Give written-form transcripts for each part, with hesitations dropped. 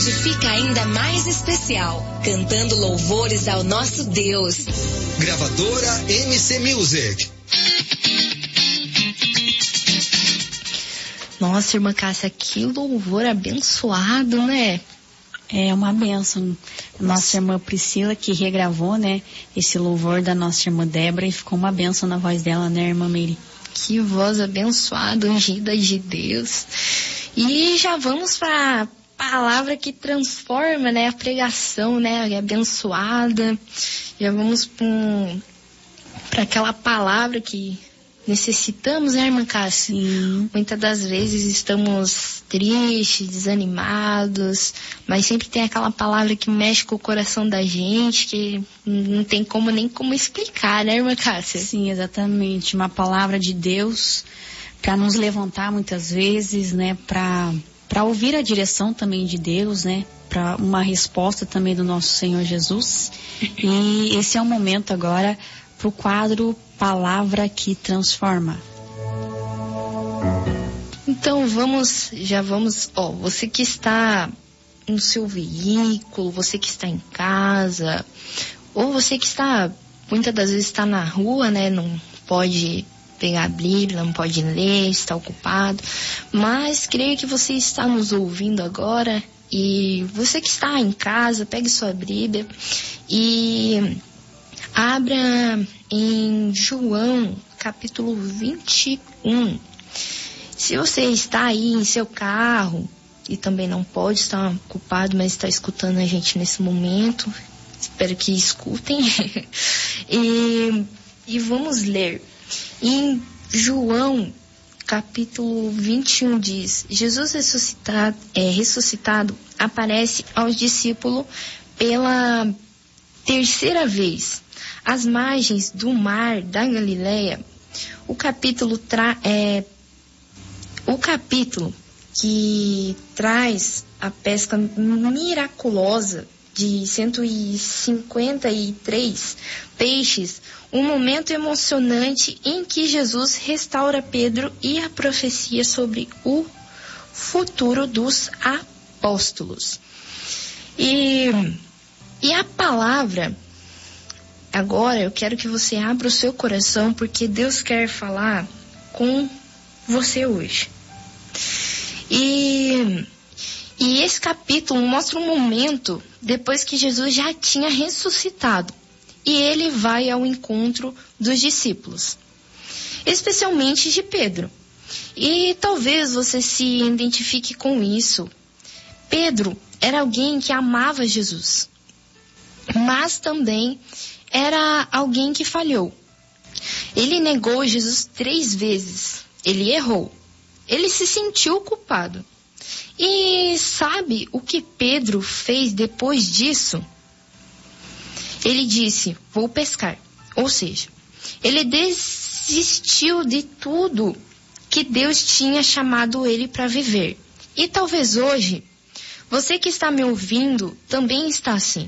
noite fica ainda mais especial, cantando louvores ao nosso Deus. Gravadora MC Music. Nossa, irmã Cássia, que louvor abençoado, né? É uma bênção. Nossa irmã Priscila que regravou, né, esse louvor da nossa irmã Débora, e ficou uma bênção na voz dela, né, irmã Meire? Que voz abençoada, ungida de Deus. E já vamos para a palavra que transforma, né, a pregação, né, abençoada. Já vamos para aquela palavra que necessitamos, né, irmã Cássia? Sim. Muitas das vezes estamos tristes, desanimados, mas sempre tem aquela palavra que mexe com o coração da gente, que não tem nem como explicar, né, irmã Cássia? Sim, exatamente. Uma palavra de Deus para nos levantar muitas vezes, né, para ouvir a direção também de Deus, né, para uma resposta também do nosso Senhor Jesus. E esse é o momento agora para o quadro Palavra que Transforma. Então já vamos, você que está no seu veículo, você que está em casa, ou você que está, muitas das vezes está na rua, né, não pode pegar a Bíblia, não pode ler, está ocupado, mas creio que você está nos ouvindo agora, e você que está em casa, pegue sua Bíblia e abra em João, capítulo 21. Se você está aí em seu carro e também não pode estar ocupado, mas está escutando a gente nesse momento, espero que escutem. e vamos ler. Em João, capítulo 21 diz: Jesus ressuscitado aparece aos discípulos pela terceira vez às margens do mar da Galileia. O capítulo que traz a pesca miraculosa de 153 peixes, um momento emocionante em que Jesus restaura Pedro e a profecia sobre o futuro dos apóstolos. E a palavra, agora eu quero que você abra o seu coração, porque Deus quer falar com você hoje. E esse capítulo mostra um momento depois que Jesus já tinha ressuscitado. E ele vai ao encontro dos discípulos, especialmente de Pedro. E talvez você se identifique com isso. Pedro era alguém que amava Jesus, mas também era alguém que falhou. Ele negou Jesus 3 vezes. Ele errou. Ele se sentiu culpado. E sabe o que Pedro fez depois disso? Ele disse: vou pescar. Ou seja, ele desistiu de tudo que Deus tinha chamado ele para viver. E talvez hoje, você que está me ouvindo também está assim.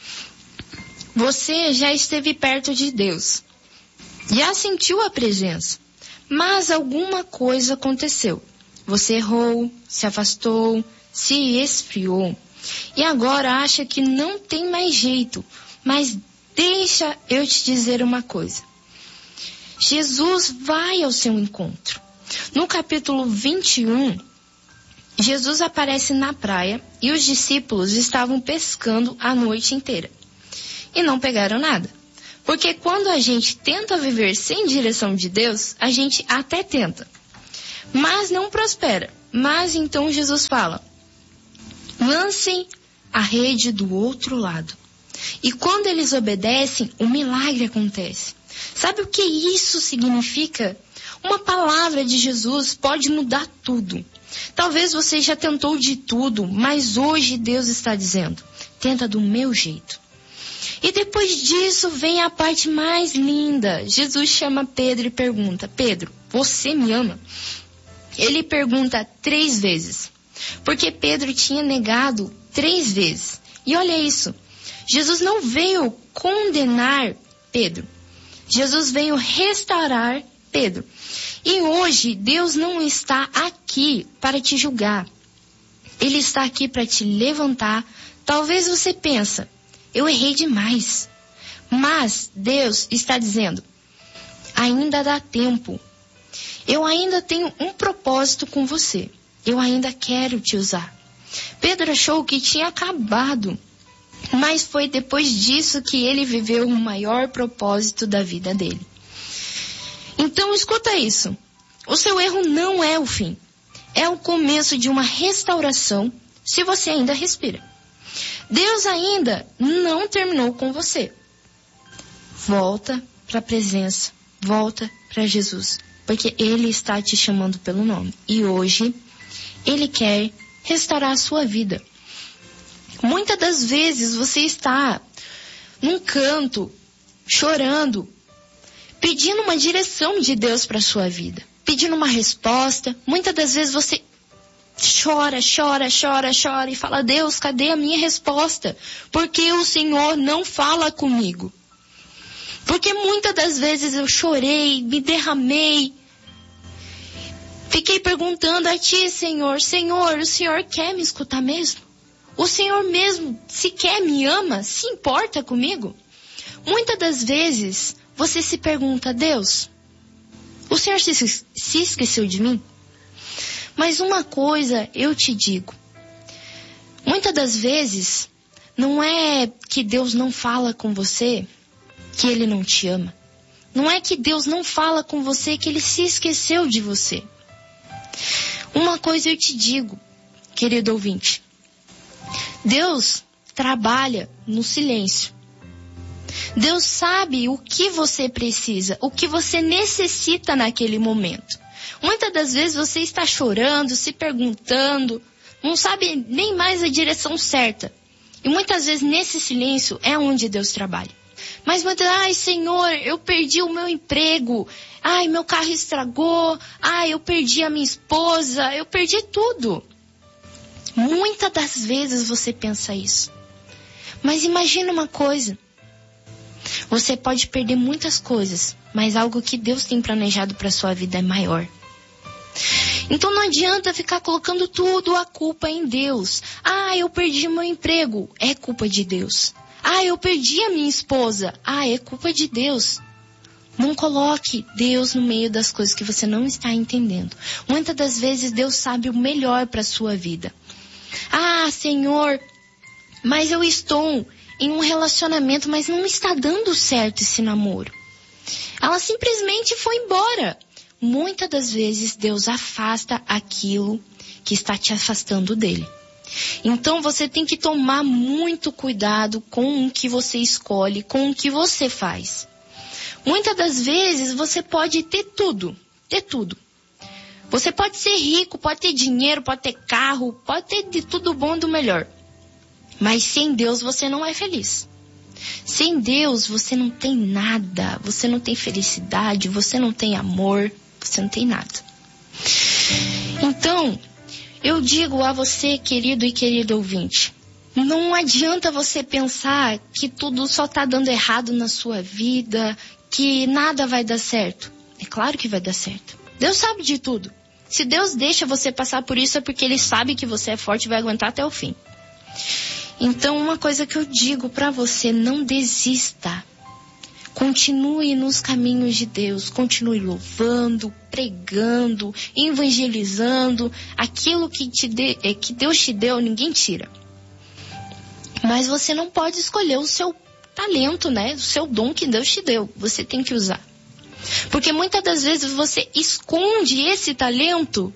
Você já esteve perto de Deus, já sentiu a presença, mas alguma coisa aconteceu. Você errou, se afastou, se esfriou e agora acha que não tem mais jeito. Mas deixa eu te dizer uma coisa. Jesus vai ao seu encontro. No capítulo 21, Jesus aparece na praia e os discípulos estavam pescando a noite inteira. E não pegaram nada. Porque quando a gente tenta viver sem direção de Deus, a gente até tenta, mas não prospera. Mas então Jesus fala: lancem a rede do outro lado. E quando eles obedecem, um milagre acontece. Sabe o que isso significa? Uma palavra de Jesus pode mudar tudo. Talvez você já tentou de tudo, mas hoje Deus está dizendo: tenta do meu jeito. E depois disso vem a parte mais linda. Jesus chama Pedro e pergunta: Pedro, você me ama? Ele pergunta 3 vezes, porque Pedro tinha negado 3 vezes. E olha isso, Jesus não veio condenar Pedro, Jesus veio restaurar Pedro. E hoje Deus não está aqui para te julgar. Ele está aqui para te levantar. Talvez você pense, eu errei demais. Mas Deus está dizendo, ainda dá tempo. Eu ainda tenho um propósito com você. Eu ainda quero te usar. Pedro achou que tinha acabado. Mas foi depois disso que ele viveu o maior propósito da vida dele. Então escuta isso. O seu erro não é o fim. É o começo de uma restauração, se você ainda respira. Deus ainda não terminou com você. Volta para a presença. Volta para Jesus. Porque Ele está te chamando pelo nome. E hoje, Ele quer restaurar a sua vida. Muitas das vezes você está num canto, chorando, pedindo uma direção de Deus para a sua vida. Pedindo uma resposta. Muitas das vezes você chora e fala, Deus, cadê a minha resposta? Porque o Senhor não fala comigo. Porque muitas das vezes eu chorei, me derramei. Fiquei perguntando a Ti, Senhor, o Senhor quer me escutar mesmo? O Senhor mesmo sequer me ama, se importa comigo? Muitas das vezes você se pergunta, Deus, o Senhor se esqueceu de mim? Mas uma coisa eu te digo, muitas das vezes não é que Deus não fala com você, que Ele não te ama. Não é que Deus não fala com você, que Ele se esqueceu de você. Uma coisa eu te digo, querido ouvinte. Deus trabalha no silêncio. Deus sabe o que você precisa, o que você necessita naquele momento. Muitas das vezes você está chorando, se perguntando, não sabe nem mais a direção certa. E muitas vezes nesse silêncio é onde Deus trabalha. Mas muitas vezes, ai Senhor, eu perdi o meu emprego, ai meu carro estragou, ai eu perdi a minha esposa, eu perdi tudo. Muitas das vezes você pensa isso. Mas imagina uma coisa. Você pode perder muitas coisas, mas algo que Deus tem planejado para sua vida é maior. Então não adianta ficar colocando tudo a culpa em Deus. Ah, eu perdi meu emprego. É culpa de Deus. Ah, eu perdi a minha esposa. Ah, é culpa de Deus. Não coloque Deus no meio das coisas que você não está entendendo. Muitas das vezes Deus sabe o melhor para a sua vida. Ah, Senhor, mas eu estou em um relacionamento, mas não está dando certo esse namoro. Ela simplesmente foi embora. Muitas das vezes Deus afasta aquilo que está te afastando dele. Então você tem que tomar muito cuidado com o que você escolhe, com o que você faz. Muitas das vezes você pode ter tudo. Você pode ser rico, pode ter dinheiro, pode ter carro, pode ter de tudo bom do melhor. Mas sem Deus você não é feliz. Sem Deus você não tem nada, você não tem felicidade, você não tem amor, você não tem nada. Então, eu digo a você, querido e querido ouvinte, não adianta você pensar que tudo só está dando errado na sua vida, que nada vai dar certo. É claro que vai dar certo. Deus sabe de tudo. Se Deus deixa você passar por isso é porque Ele sabe que você é forte e vai aguentar até o fim. Então, uma coisa que eu digo para você, não desista. Continue nos caminhos de Deus, continue louvando, pregando, evangelizando. Aquilo que Deus te deu, ninguém tira. Mas você não pode escolher o seu talento, né? O seu dom que Deus te deu. Você tem que usar. Porque muitas das vezes você esconde esse talento.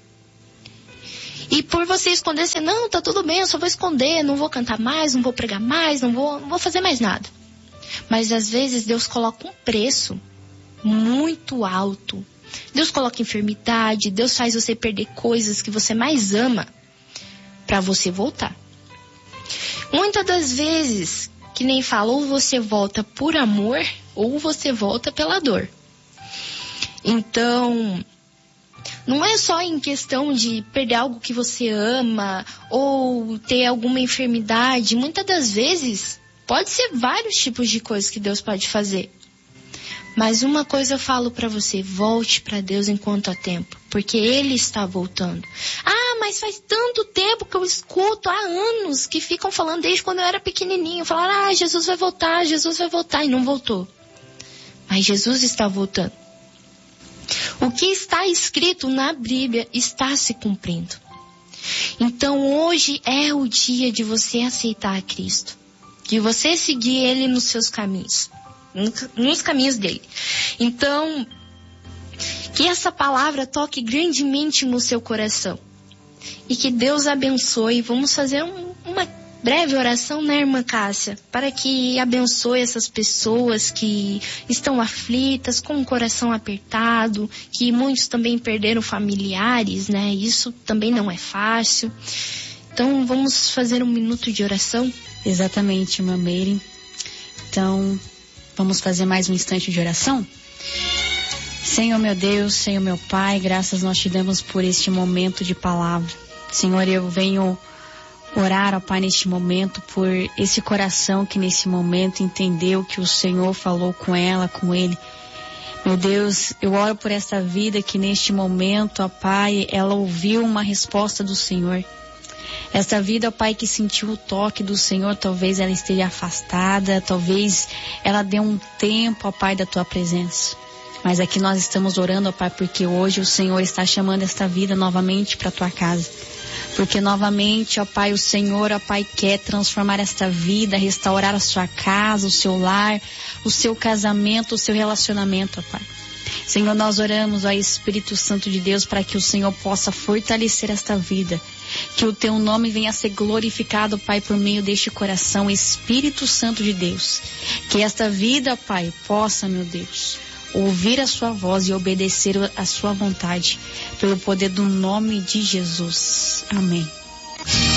E por você esconder, você, não, tá tudo bem, eu só vou esconder, não vou cantar mais, não vou pregar mais, não vou fazer mais nada. Mas às vezes Deus coloca um preço muito alto. Deus coloca enfermidade, Deus faz você perder coisas que você mais ama para você voltar. Muitas das vezes, que nem fala, ou você volta por amor, ou você volta pela dor. Então, não é só em questão de perder algo que você ama, ou ter alguma enfermidade. Muitas das vezes, pode ser vários tipos de coisas que Deus pode fazer. Mas uma coisa eu falo para você, volte para Deus enquanto há tempo, porque Ele está voltando. Ah, mas faz tanto tempo que eu escuto, há anos, que ficam falando desde quando eu era pequenininho. Falaram, Jesus vai voltar, e não voltou. Mas Jesus está voltando. O que está escrito na Bíblia está se cumprindo. Então hoje é o dia de você aceitar a Cristo. De você seguir Ele nos seus caminhos. Nos caminhos dele. Então, que essa palavra toque grandemente no seu coração. E que Deus abençoe. Vamos fazer uma breve oração, né, irmã Cássia? Para que abençoe essas pessoas que estão aflitas, com o coração apertado, que muitos também perderam familiares, né? Isso também não é fácil. Então, vamos fazer um minuto de oração? Exatamente, irmã Meire. Então, vamos fazer mais um instante de oração? Senhor meu Deus, Senhor meu Pai, graças nós te damos por este momento de palavra. Senhor, eu venho orar, ó Pai, neste momento, por esse coração que nesse momento entendeu que o Senhor falou com ela, com ele. Meu Deus, eu oro por essa vida que neste momento, ó Pai, ela ouviu uma resposta do Senhor. Esta vida, ó Pai, que sentiu o toque do Senhor, talvez ela esteja afastada, talvez ela dê um tempo, ó Pai, da Tua presença. Mas aqui nós estamos orando, ó Pai, porque hoje o Senhor está chamando esta vida novamente para a Tua casa. Porque novamente, ó Pai, o Senhor, ó Pai, quer transformar esta vida, restaurar a sua casa, o seu lar, o seu casamento, o seu relacionamento, ó Pai. Senhor, nós oramos, ó Espírito Santo de Deus, para que o Senhor possa fortalecer esta vida. Que o Teu nome venha a ser glorificado, Pai, por meio deste coração, Espírito Santo de Deus. Que esta vida, Pai, possa, meu Deus, ouvir a Sua voz e obedecer a Sua vontade, pelo poder do nome de Jesus. Amém.